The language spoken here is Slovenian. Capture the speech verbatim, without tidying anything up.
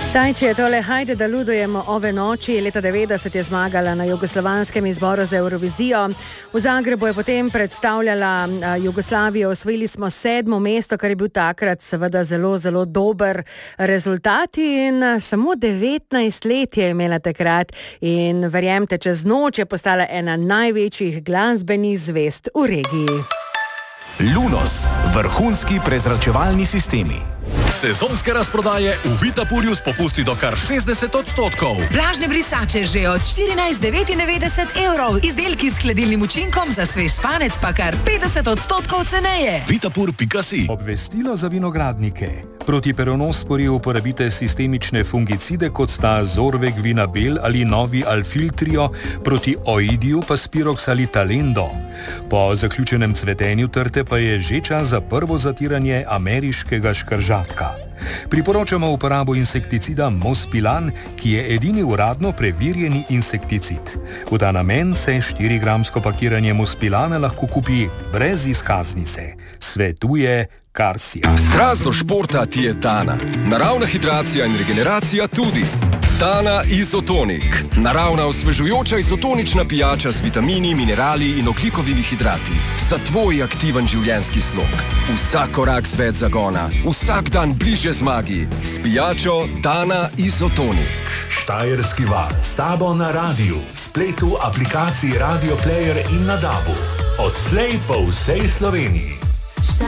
Tajči je tole, hajde da ludujemo ove noči. Leta devetdeset je zmagala na jugoslovanskem izboru za Eurovizijo. V Zagrebu je potem predstavljala Jugoslavijo. Osvojili smo sedmo mesto, kar je bil takrat seveda zelo, zelo dober rezultat. In samo devetnajst let je imela takrat. In verjemte, čez noč je postala ena največjih glasbenih zvezd v regiji. Lunos, vrhunski prezračevalni sistemi. Sezonske razprodaje v Vitapurju s popusti do kar šestdeset odstotkov. Vlažne brisače že od štirinajst devetindevetdeset evrov. Izdelki s hladilnim učinkom za svež spanec pa kar petdeset odstotkov ceneje. Vitapur pika si. Obvestilo za vinogradnike. Proti peronospori uporabite sistemične fungicide, kot sta Zorvec Vinabel ali novi Alfiltrio, proti oidiju pa Spirox ali Talendo. Po zaključenem cvetenju trte pa je že čas za prvo zatiranje ameriškega škržatka. Priporočamo uporabo insekticida Mospilan, ki je edini uradno preverjeni insekticid. V ta namen se štirigramsko pakiranje Mospilana lahko kupi brez izkaznice. Svetuje Karsija. Strast do športa ti je Tana. Naravna hidracija in regeneracija tudi. Tana Izotonik. Naravna osvežujoča izotonična pijača z vitamini, minerali in ogljikovimi hidrati. Za tvoj aktiven življenjski slog. Vsak korak z več zagona. Vsak dan bliže zmagi. S pijačo Tana Izotonik. Štajerski val. S tabo na radiju, spletu, aplikaciji Radio Player in na dabu. Odslej po vsej Sloveniji.